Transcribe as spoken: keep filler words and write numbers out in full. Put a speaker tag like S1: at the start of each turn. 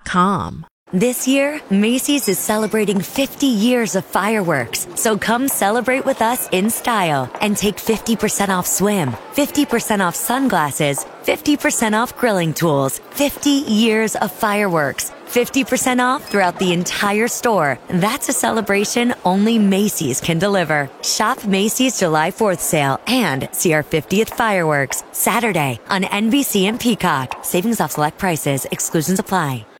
S1: com.
S2: This year, Macy's is celebrating fifty years of fireworks, so come celebrate with us in style and take fifty percent off swim, fifty percent off sunglasses, fifty percent off grilling tools, fifty years of fireworks, fifty percent off throughout the entire store. That's a celebration only Macy's can deliver. Shop Macy's July fourth sale and see our fiftieth fireworks Saturday on N B C and Peacock. Savings off select prices. Exclusions apply.